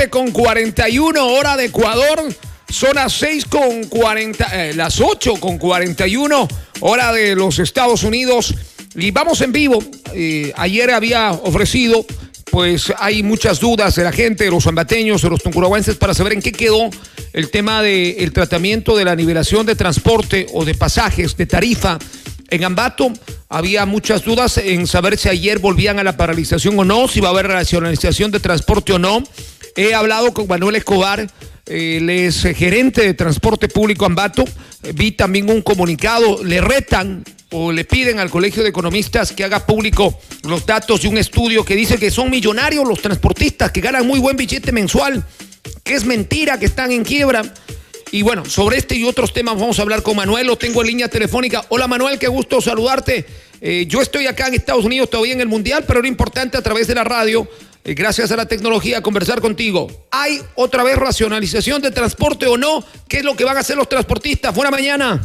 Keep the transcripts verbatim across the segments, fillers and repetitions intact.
Con cuarenta y una hora de Ecuador, son las seis con cuarenta, eh, las ocho con cuarenta y uno hora de los Estados Unidos. Y vamos en vivo. Eh, ayer había ofrecido, pues hay muchas dudas de la gente, de los ambateños, de los tuncurahuenses, para saber en qué quedó el tema del tratamiento de la nivelación de transporte o de pasajes, de tarifa en Ambato. Había muchas dudas en saber si ayer volvían a la paralización o no, si va a haber racionalización de transporte o no. He hablado con Manuel Escobar, eh, él es gerente de transporte público Ambato. Eh, vi también un comunicado, le retan o le piden al Colegio de Economistas que haga público los datos de un estudio que dice que son millonarios los transportistas, que ganan muy buen billete mensual, que es mentira, que están en quiebra. Y bueno, sobre este y otros temas vamos a hablar con Manuel. Lo tengo en línea telefónica. Hola Manuel, qué gusto saludarte. Eh, yo estoy acá en Estados Unidos todavía en el Mundial, pero era importante a través de la radio, eh, gracias a la tecnología, conversar contigo. ¿Hay otra vez racionalización de transporte o no? ¿Qué es lo que van a hacer los transportistas? Buena mañana.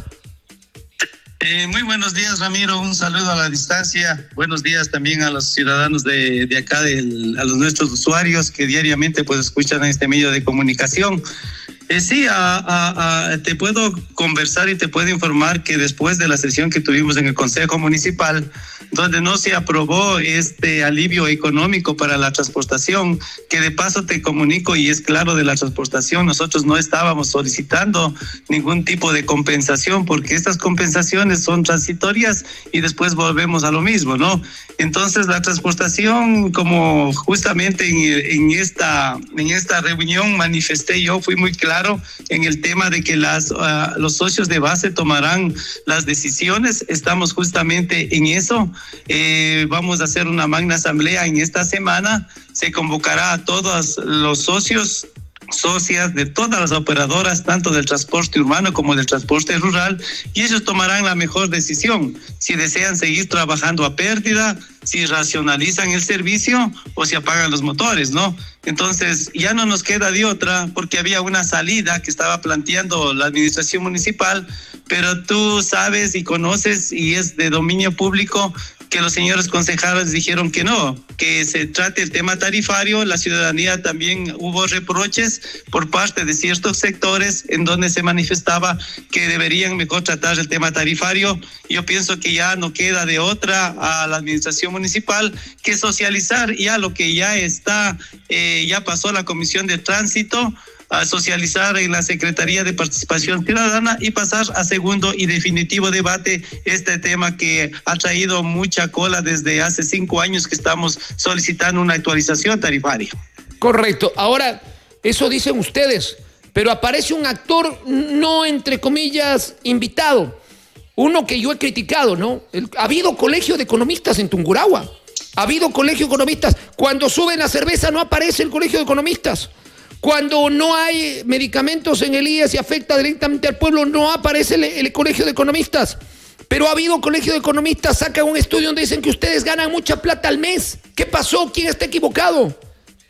Eh, muy buenos días, Ramiro. Un saludo a la distancia. Buenos días también a los ciudadanos de, de acá, del, a los nuestros usuarios que diariamente pues escuchan este medio de comunicación. Eh, sí, a, a, a, te puedo conversar y te puedo informar que después de la sesión que tuvimos en el Consejo Municipal, donde no se aprobó este alivio económico para la transportación, que de paso te comunico y es claro de la transportación, nosotros no estábamos solicitando ningún tipo de compensación porque estas compensaciones son transitorias y después volvemos a lo mismo, ¿no? Entonces la transportación, como justamente en, en, esta, en esta reunión manifesté yo, fui muy claro en el tema de que las, uh, los socios de base tomarán las decisiones. Estamos justamente en eso. Eh, vamos a hacer una magna asamblea en esta semana. Se convocará a todos los socios, socias de todas las operadoras, tanto del transporte urbano como del transporte rural, y ellos tomarán la mejor decisión, si desean seguir trabajando a pérdida, si racionalizan el servicio o si apagan los motores, ¿no? Entonces ya no nos queda de otra, porque había una salida que estaba planteando la administración municipal, pero tú sabes y conoces y es de dominio público que los señores concejales dijeron que no, que se trate el tema tarifario. La ciudadanía también hubo reproches por parte de ciertos sectores en donde se manifestaba que deberían mejor tratar el tema tarifario. Yo pienso que ya no queda de otra a la administración municipal que socializar ya lo que ya está, eh, ya pasó la Comisión de Tránsito, a socializar en la Secretaría de Participación Ciudadana y pasar a segundo y definitivo debate este tema que ha traído mucha cola desde hace cinco años que estamos solicitando una actualización tarifaria. Correcto. Ahora, eso dicen ustedes, pero aparece un actor no, entre comillas, invitado. Uno que yo he criticado, ¿no? El, ha habido colegio de economistas en Tungurahua. Ha habido colegio de economistas. Cuando suben la cerveza no aparece el colegio de economistas. Cuando no hay medicamentos en el I E S y afecta directamente al pueblo, no aparece el, el colegio de economistas. Pero ha habido colegio de economistas, sacan un estudio donde dicen que ustedes ganan mucha plata al mes. ¿Qué pasó? ¿Quién está equivocado?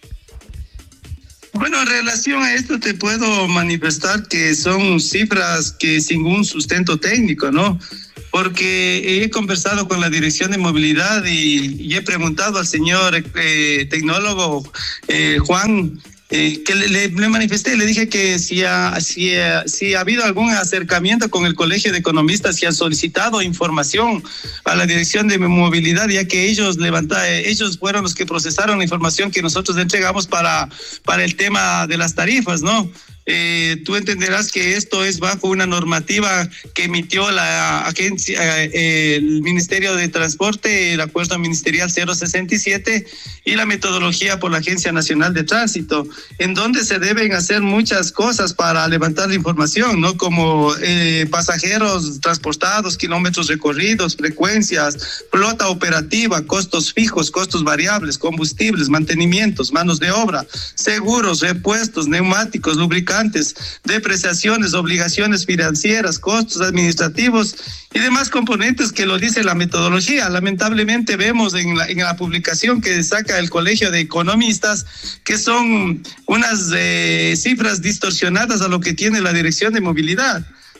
Bueno, en relación a esto te puedo manifestar que son cifras que sin un sustento técnico, ¿no? Porque he conversado con la Dirección de Movilidad y, y he preguntado al señor eh, tecnólogo eh, Juan, Eh, que le, le, le manifesté, le dije que si ha, si, ha, si ha habido algún acercamiento con el Colegio de Economistas, si han solicitado información a la Dirección de Movilidad, ya que ellos levantaron, ellos fueron los que procesaron la información que nosotros entregamos para, para el tema de las tarifas, ¿no? Eh, tú entenderás que esto es bajo una normativa que emitió la agencia, eh, el Ministerio de Transporte, el acuerdo ministerial cero sesenta y siete y la metodología por la Agencia Nacional de Tránsito, en donde se deben hacer muchas cosas para levantar la información, ¿no? Como eh, pasajeros transportados, kilómetros recorridos, frecuencias, flota operativa, costos fijos, costos variables, combustibles, mantenimientos, manos de obra, seguros, repuestos, neumáticos, lubricantes, depreciaciones, obligaciones financieras, costos administrativos y demás componentes que lo dice la metodología. Lamentablemente vemos en la, en la publicación que saca el Colegio de Economistas que son unas eh, cifras distorsionadas a lo que tiene la Dirección de Movilidad.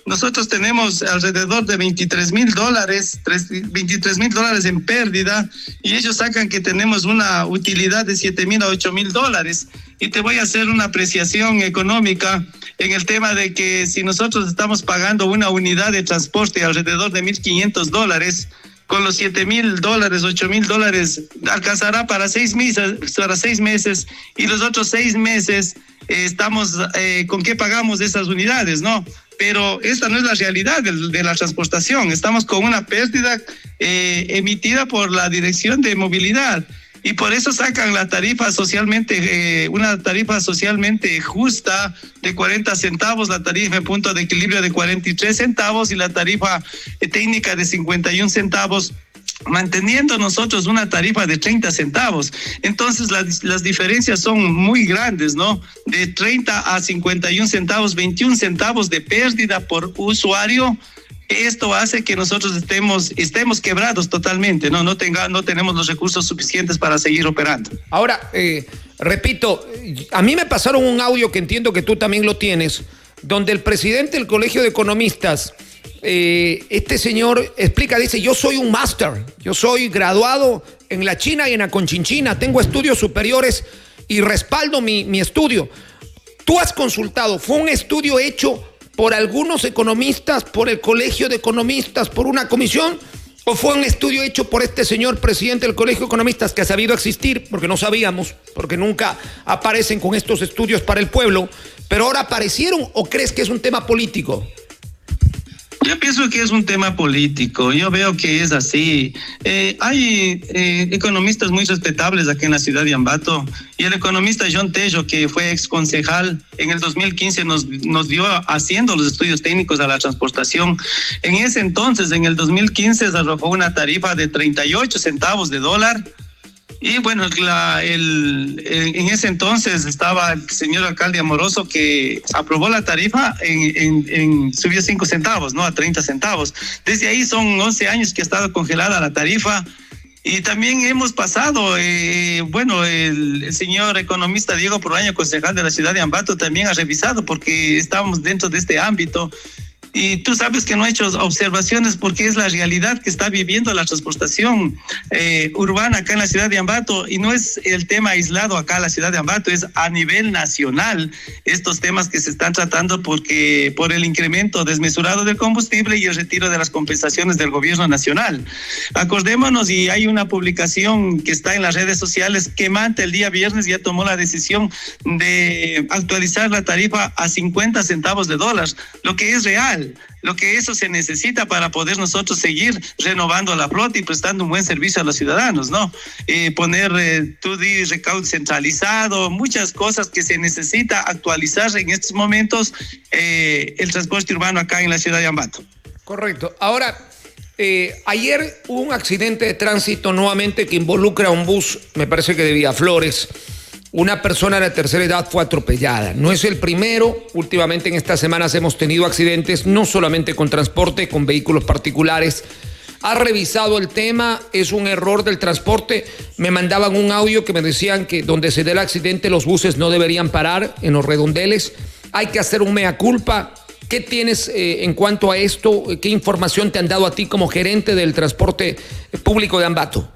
nosotros tenemos alrededor de veintitrés mil dólares, veintitrés mil dólares en pérdida, y ellos sacan que tenemos una utilidad de siete mil a ocho mil dólares. Y te voy a hacer una apreciación económica en el tema de que si nosotros estamos pagando una unidad de transporte alrededor de mil quinientos dólares, con los siete mil dólares, ocho mil dólares, alcanzará para seis meses, para seis meses, y los otros seis meses eh, estamos, eh, ¿con qué pagamos esas unidades, no? Pero esta no es la realidad de, de la transportación. Estamos con una pérdida eh, emitida por la Dirección de Movilidad, y por eso sacan la tarifa socialmente, eh, una tarifa socialmente justa de cuarenta centavos, la tarifa en punto de equilibrio de cuarenta y tres centavos y la tarifa eh, técnica de cincuenta y un centavos, manteniendo nosotros una tarifa de treinta centavos. Entonces las, las diferencias son muy grandes, ¿no? De treinta a cincuenta y un centavos, veintiún centavos de pérdida por usuario. Esto hace que nosotros estemos, estemos quebrados totalmente, ¿no? No, tenga, no tenemos los recursos suficientes para seguir operando. Ahora, eh, repito, a mí me pasaron un audio que entiendo que tú también lo tienes, donde el presidente del Colegio de Economistas, eh, este señor explica, dice, yo soy un máster, yo soy graduado en la China y en la Conchinchina, tengo estudios superiores y respaldo mi, mi estudio. Tú has consultado, fue un estudio hecho por algunos economistas, por el Colegio de Economistas, por una comisión, o fue un estudio hecho por este señor presidente del Colegio de Economistas que ha sabido existir, porque no sabíamos, porque nunca aparecen con estos estudios para el pueblo, pero ahora aparecieron, o crees que es un tema político? Yo pienso que es un tema político, yo veo que es así. Eh, hay eh, economistas muy respetables aquí en la ciudad de Ambato, y el economista John Tello, que fue ex concejal, en el dos mil quince nos, nos dio haciendo los estudios técnicos a la transportación. En ese entonces, en el dos mil quince, se arrojó una tarifa de treinta y ocho centavos de dólar. Y bueno, la, el, en ese entonces estaba el señor alcalde Amoroso, que aprobó la tarifa en, en, en subió cinco centavos, ¿no? A treinta centavos. Desde ahí son once años que ha estado congelada la tarifa. Y también hemos pasado, eh, bueno, el, el señor economista Diego Proaño, concejal de la ciudad de Ambato, también ha revisado, porque estamos dentro de este ámbito. Y tú sabes que no he hecho observaciones porque es la realidad que está viviendo la transportación eh, urbana acá en la ciudad de Ambato, y no es el tema aislado acá en la ciudad de Ambato, es a nivel nacional estos temas que se están tratando, porque por el incremento desmesurado del combustible y el retiro de las compensaciones del gobierno nacional. Acordémonos, y hay una publicación que está en las redes sociales, que Manta el día viernes ya tomó la decisión de actualizar la tarifa a cincuenta centavos de dólar, lo que es real. Lo que eso se necesita para poder nosotros seguir renovando la flota y prestando un buen servicio a los ciudadanos, ¿no? Eh, poner, eh, tú di, recaudo centralizado, muchas cosas que se necesita actualizar en estos momentos eh, el transporte urbano acá en la ciudad de Ambato. Correcto. Ahora, eh, ayer hubo un accidente de tránsito nuevamente que involucra a un bus, me parece que de Villaflores. Una persona de tercera edad fue atropellada. No es el primero. Últimamente en estas semanas hemos tenido accidentes, no solamente con transporte, con vehículos particulares. ¿Ha revisado el tema? ¿Es un error del transporte? Me mandaban un audio que me decían que donde se dé el accidente los buses no deberían parar, en los redondeles. Hay que hacer un mea culpa. ¿Qué tienes eh, en cuanto a esto? ¿Qué información te han dado a ti como gerente del transporte público de Ambato?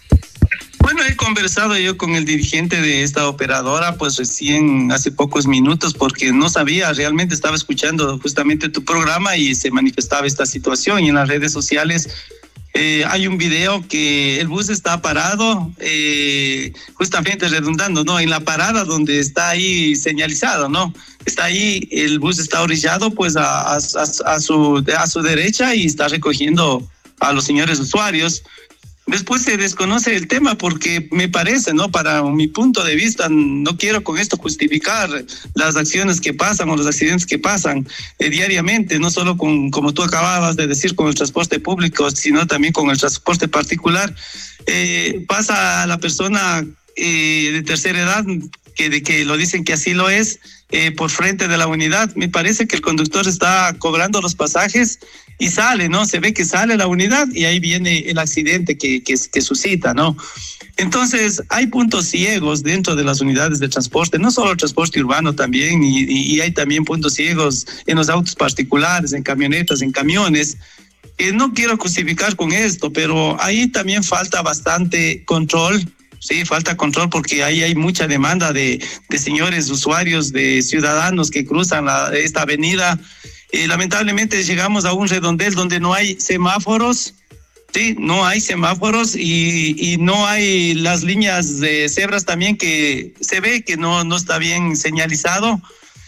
Bueno, he conversado yo con el dirigente de esta operadora, pues recién hace pocos minutos, porque no sabía, realmente estaba escuchando justamente tu programa y se manifestaba esta situación. Y en las redes sociales eh, hay un video que el bus está parado, eh, justamente redundando, ¿no? En la parada donde está ahí señalizado, ¿no? Está ahí, el bus está orillado pues a, a, a, su, a su derecha, y está recogiendo a los señores usuarios. Después se desconoce el tema porque me parece, ¿no? Para mi punto de vista, no quiero con esto justificar las acciones que pasan o los accidentes que pasan eh, diariamente, no solo con, como tú acababas de decir, con el transporte público, sino también con el transporte particular. Eh, pasa a la persona eh, de tercera edad que, de que lo dicen que así lo es, eh, por frente de la unidad. Me parece que el conductor está cobrando los pasajes y sale, ¿no? Se ve que sale la unidad y ahí viene el accidente que, que, que suscita, ¿no? Entonces, hay puntos ciegos dentro de las unidades de transporte, no solo el transporte urbano también, y, y, y hay también puntos ciegos en los autos particulares, en camionetas, en camiones. Eh, no quiero justificar con esto, pero ahí también falta bastante control. Sí, falta control porque ahí hay mucha demanda de, de señores usuarios, de ciudadanos que cruzan la, esta avenida. Eh, lamentablemente llegamos a un redondel donde no hay semáforos. Sí, no hay semáforos y, y no hay las líneas de cebras también, que se ve que no, no está bien señalizado.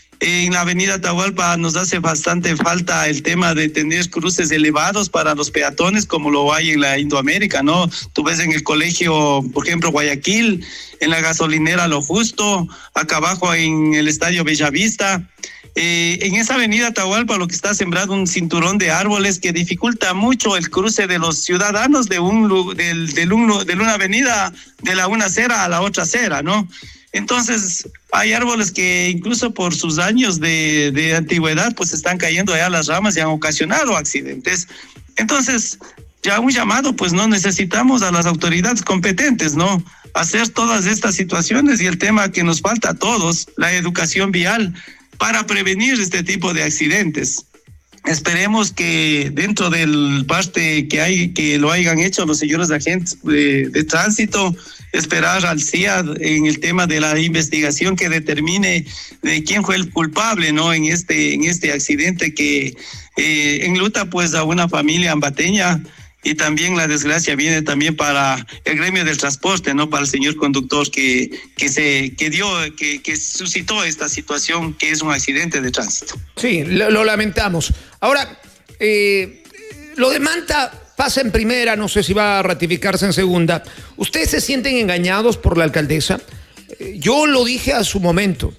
En la avenida Atahualpa nos hace bastante falta el tema de tener cruces elevados para los peatones, como lo hay en la Indoamérica, ¿no? Tú ves en el colegio, por ejemplo, Guayaquil, en la gasolinera Lo Justo, acá abajo en el estadio Bellavista. Eh, en esa avenida Atahualpa lo que está sembrado un cinturón de árboles que dificulta mucho el cruce de los ciudadanos de un del, del un, de una avenida, de la una acera a la otra acera, ¿no? Entonces hay árboles que incluso por sus años de, de antigüedad pues están cayendo allá las ramas y han ocasionado accidentes. Entonces ya un llamado, pues no necesitamos a las autoridades competentes, ¿no? Hacer todas estas situaciones, y el tema que nos falta a todos, la educación vial, para prevenir este tipo de accidentes. Esperemos que dentro del parte que hay, que lo hayan hecho los señores agentes de, de tránsito, esperar al C I A D en el tema de la investigación que determine de quién fue el culpable, ¿no? En este, en este accidente que eh, enluta pues a una familia ambateña. Y también la desgracia viene también para el gremio del transporte, ¿no? Para el señor conductor que, que se que dio, que, que suscitó esta situación, que es un accidente de tránsito. Sí, lo, lo lamentamos. Ahora, eh, lo de Manta pasa en primera, no sé si va a ratificarse en segunda. ¿Ustedes se sienten engañados por la alcaldesa? Eh, yo lo dije a su momento,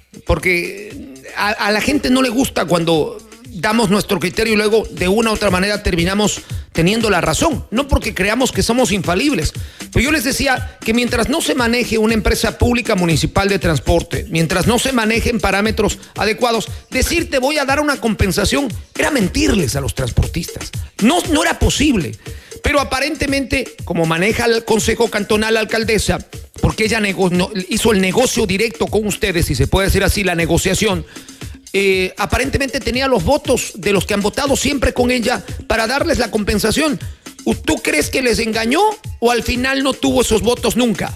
porque a, a la gente no le gusta cuando damos nuestro criterio y luego de una u otra manera terminamos teniendo la razón, no porque creamos que somos infalibles. Pero yo les decía que mientras no se maneje una empresa pública municipal de transporte, mientras no se manejen parámetros adecuados, decir te voy a dar una compensación era mentirles a los transportistas. No, no era posible. Pero aparentemente, como maneja el Consejo Cantonal la alcaldesa, porque ella nego- no, hizo el negocio directo con ustedes, si se puede decir así, la negociación, Eh, aparentemente tenía los votos de los que han votado siempre con ella para darles la compensación. ¿Tú crees que les engañó o al final no tuvo esos votos nunca?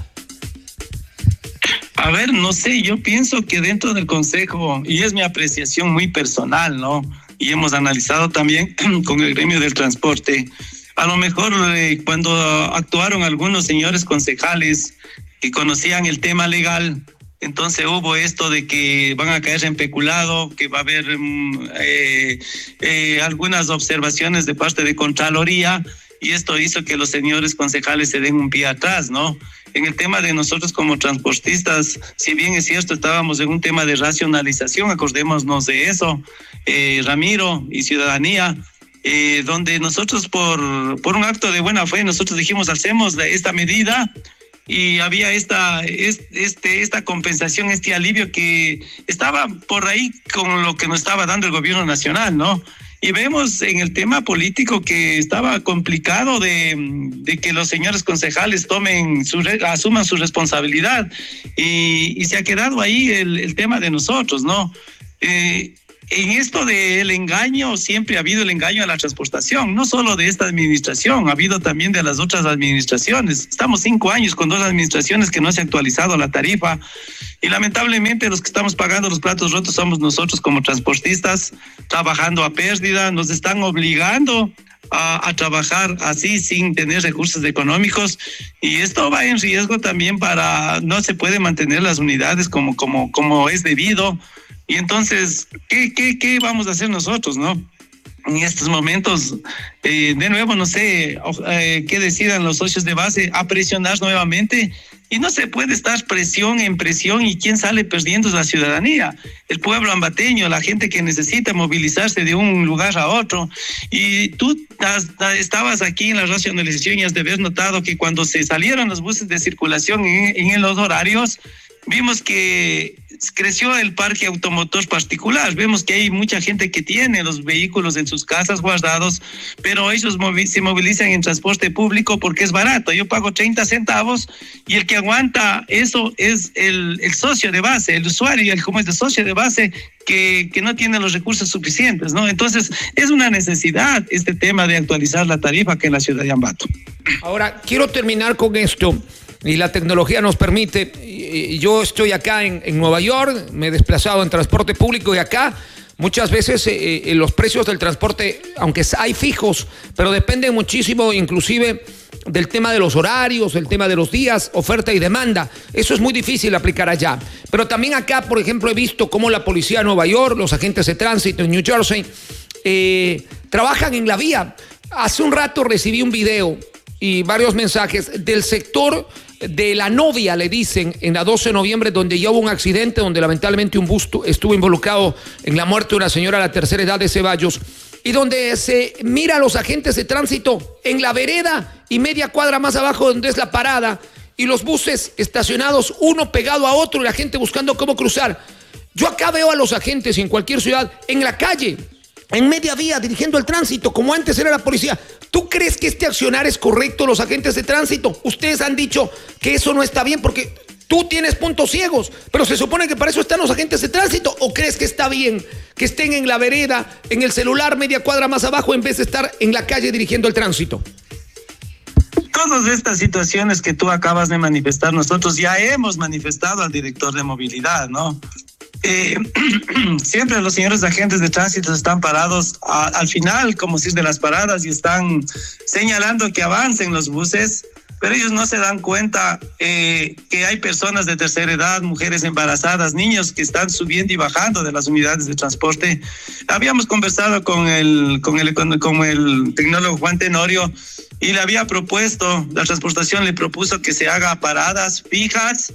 A ver, no sé, yo pienso que dentro del Consejo, y es mi apreciación muy personal, ¿no? Y hemos analizado también con el gremio del transporte, a lo mejor eh, cuando actuaron algunos señores concejales que conocían el tema legal, entonces hubo esto de que van a caer en peculado, que va a haber eh, eh, algunas observaciones de parte de Contraloría, y esto hizo que los señores concejales se den un pie atrás, ¿no? En el tema de nosotros como transportistas, si bien es cierto, estábamos en un tema de racionalización, acordémonos de eso, eh, Ramiro y ciudadanía, eh, donde nosotros por, por un acto de buena fe, nosotros dijimos, hacemos esta medida, y había esta, este, esta compensación, este alivio que estaba por ahí con lo que nos estaba dando el gobierno nacional, ¿no? Y vemos en el tema político que estaba complicado de, de que los señores concejales tomen su, asuman su responsabilidad, y, y se ha quedado ahí el, el tema de nosotros, ¿no? Eh, En esto del engaño, siempre ha habido el engaño a la transportación, no solo de esta administración, ha habido también de las otras administraciones. Estamos cinco años con dos administraciones que no se ha actualizado la tarifa, y lamentablemente los que estamos pagando los platos rotos somos nosotros como transportistas, trabajando a pérdida. Nos están obligando a, a trabajar así sin tener recursos económicos, y esto va en riesgo también para, no se puede mantener las unidades como, como, como es debido. Y entonces, ¿qué, qué, qué vamos a hacer nosotros, no? En estos momentos, eh, de nuevo, no sé eh, qué decidan los socios de base, a presionar nuevamente y no se puede estar presión en presión, y quien sale perdiendo es la ciudadanía, el pueblo ambateño, la gente que necesita movilizarse de un lugar a otro. Y tú has, estabas aquí en la racionalización y has de haber notado que cuando se salieron los buses de circulación en, en los horarios, vimos que creció el parque automotor particular. Vemos que hay mucha gente que tiene los vehículos en sus casas guardados, pero ellos movi- se movilizan en transporte público porque es barato. Yo pago treinta centavos y el que aguanta eso es el, el socio de base, el usuario, el como es de socio de base que, que no tiene los recursos suficientes, ¿no? Entonces, es una necesidad este tema de actualizar la tarifa que en la ciudad de Ambato. Ahora, quiero terminar con esto. Y la tecnología nos permite, y yo estoy acá en, en Nueva York, me he desplazado en transporte público y acá muchas veces eh, eh, los precios del transporte, aunque hay fijos, pero dependen muchísimo inclusive del tema de los horarios, el tema de los días, oferta y demanda. Eso es muy difícil aplicar allá. Pero también acá, por ejemplo, he visto cómo la policía de Nueva York, los agentes de tránsito en New Jersey, eh, trabajan en la vía. Hace un rato recibí un video y varios mensajes del sector de la novia, le dicen, en la doce de noviembre, donde ya hubo un accidente, donde lamentablemente un bus estuvo involucrado en la muerte de una señora a la tercera edad de Ceballos, y donde se mira a los agentes de tránsito en la vereda y media cuadra más abajo donde es la parada, y los buses estacionados uno pegado a otro y la gente buscando cómo cruzar. Yo acá veo a los agentes en cualquier ciudad en la calle, en media vía, dirigiendo el tránsito, como antes era la policía. ¿Tú crees que este accionar es correcto, los agentes de tránsito? Ustedes han dicho que eso no está bien porque tú tienes puntos ciegos, pero se supone que para eso están los agentes de tránsito. ¿O crees que está bien que estén en la vereda, en el celular, media cuadra más abajo, en vez de estar en la calle dirigiendo el tránsito? Todas estas situaciones que tú acabas de manifestar, nosotros ya hemos manifestado al director de movilidad, ¿no? Eh, siempre los señores agentes de tránsito están parados a, al final, como si de las paradas, y están señalando que avancen los buses, pero ellos no se dan cuenta eh, que hay personas de tercera edad, mujeres embarazadas, niños que están subiendo y bajando de las unidades de transporte. Habíamos conversado con el, con el, con, con el tecnólogo Juan Tenorio y le había propuesto, la transportación le propuso que se haga paradas fijas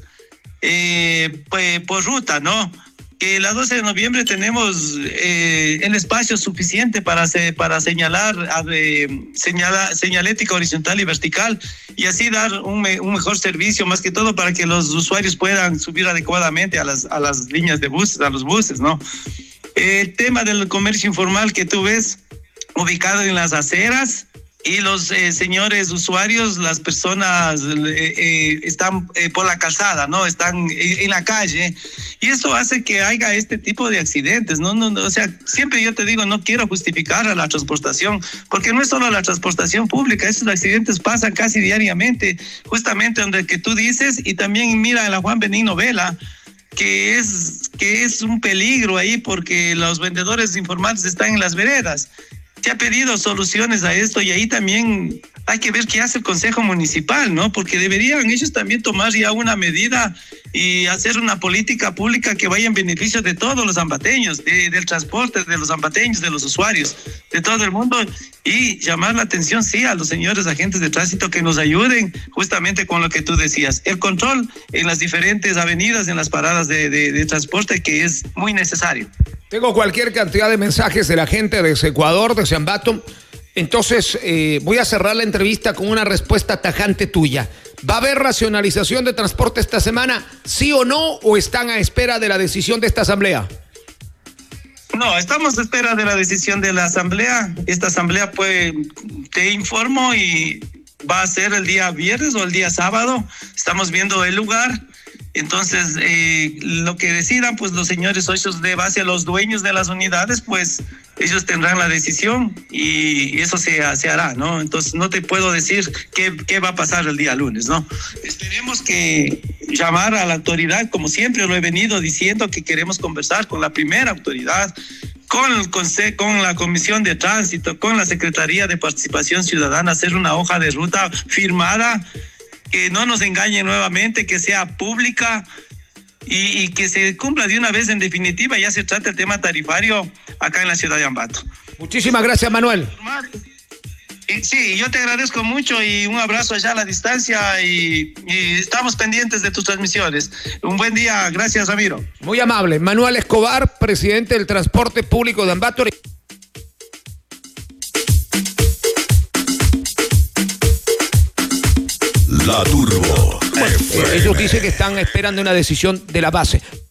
eh, pues, por ruta, ¿no? Que la doce de noviembre tenemos eh, el espacio suficiente para, se, para señalar, eh, señala, señalética horizontal y vertical, y así dar un, me, un mejor servicio, más que todo para que los usuarios puedan subir adecuadamente a las, a las líneas de buses, a los buses, ¿no? El tema del comercio informal que tú ves ubicado en las aceras, y los eh, señores usuarios, las personas eh, eh, están eh, por la calzada, ¿no? Están en, en la calle, y eso hace que haya este tipo de accidentes, ¿no? No, no, o sea, siempre yo te digo, no quiero justificar a la transportación, porque no es solo la transportación pública, esos accidentes pasan casi diariamente, justamente donde que tú dices, y también mira en la Juan Benigno Vela, que es, que es un peligro ahí porque los vendedores informales están en las veredas. Se ha pedido soluciones a esto, y ahí también hay que ver qué hace el Consejo Municipal, ¿no? Porque deberían ellos también tomar ya una medida y hacer una política pública que vaya en beneficio de todos los ambateños, de, del transporte, de los ambateños, de los usuarios, de todo el mundo, y llamar la atención, sí, a los señores agentes de tránsito que nos ayuden justamente con lo que tú decías, el control en las diferentes avenidas, en las paradas de, de, de transporte, que es muy necesario. Tengo cualquier cantidad de mensajes de la gente de Ecuador, de Ambato. Entonces, eh, voy a cerrar la entrevista con una respuesta tajante tuya. ¿Va a haber racionalización de transporte esta semana, sí o no, o están a espera de la decisión de esta asamblea? No, estamos a espera de la decisión de la asamblea. Esta asamblea, pues, te informo, y va a ser el día viernes o el día sábado. Estamos viendo el lugar. Entonces, eh, lo que decidan, pues los señores socios de base, los dueños de las unidades, pues ellos tendrán la decisión, y eso se, se hará, ¿no? Entonces, no te puedo decir qué, qué va a pasar el día lunes, ¿no? Esperemos que llamar a la autoridad, como siempre lo he venido diciendo, que queremos conversar con la primera autoridad, con el Consejo, con la Comisión de Tránsito, con la Secretaría de Participación Ciudadana, hacer una hoja de ruta firmada, que no nos engañen nuevamente, que sea pública y, y que se cumpla de una vez en definitiva. Ya se trata el tema tarifario acá en la ciudad de Ambato. Muchísimas gracias, Manuel. Sí, yo te agradezco mucho y un abrazo allá a la distancia y, y estamos pendientes de tus transmisiones. Un buen día, gracias Ramiro. Muy amable. Manuel Escobar, presidente del Transporte Público de Ambato. La Turbo. Bueno, ellos dicen que están esperando una decisión de la base.